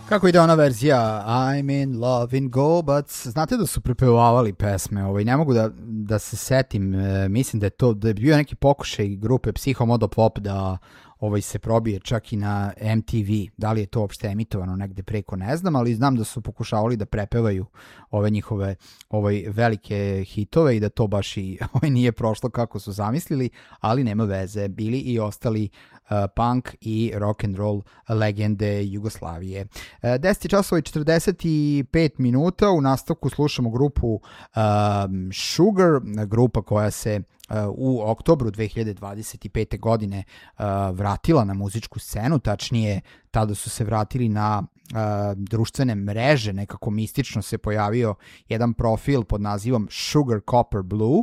Kako ide ona verzija I'm in love in go, but znate da su prepevavali pesme, ne mogu da se setim, mislim da je bio neki pokušaj grupe Psihomodopop da se probije čak i na MTV, da li je to uopšte emitovano negde preko, ne znam, ali znam da su pokušavali da prepevaju ove njihove velike hitove i da to baš i nije prošlo kako su zamislili, ali nema veze, bili i ostali punk i rock and roll legende Jugoslavije. 10 časova i 45 minuta, u nastavku slušamo grupu Sugar, grupa koja se u oktobru 2025. godine vratila na muzičku scenu, tačnije tada su se vratili na društvene mreže, nekako mistično se pojavio jedan profil pod nazivom Sugar Copper Blue,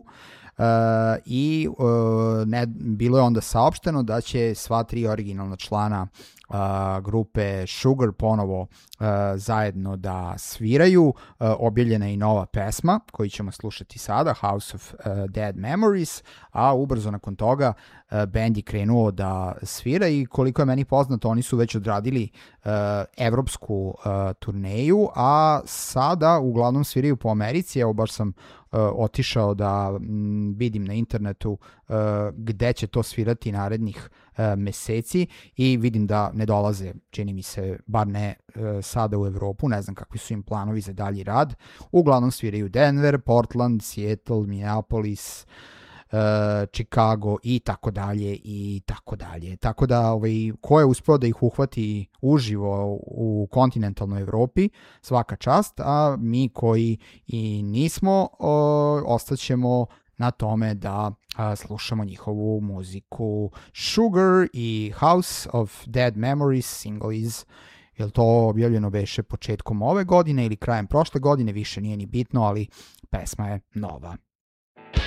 i bilo je onda saopšteno da će sva tri originalna člana grupe Sugar ponovo zajedno da sviraju. Objavljena je i nova pesma koju ćemo slušati sada, House of Dead Memories, a ubrzo nakon toga band je krenuo da svira i koliko je meni poznato oni su već odradili evropsku turneju, a sada uglavnom sviraju po Americi. Evo baš sam otišao da vidim na internetu gde će to svirati narednih meseci i vidim da ne dolaze, čini mi se, bar ne sada u Evropu, ne znam kakvi su im planovi za dalji rad. Uglavnom sviraju Denver, Portland, Seattle, Minneapolis, Chicago i tako dalje i tako dalje. Tako da ko je uspeo da ih uhvati uživo u kontinentalnoj Evropi, svaka čast, a mi koji i nismo, ostaćemo na tome da slušamo njihovu muziku. Sugar i House of Dead Memories single iz, je li to objavljeno beše početkom ove godine ili krajem prošle godine, više nije ni bitno, ali pesma je nova.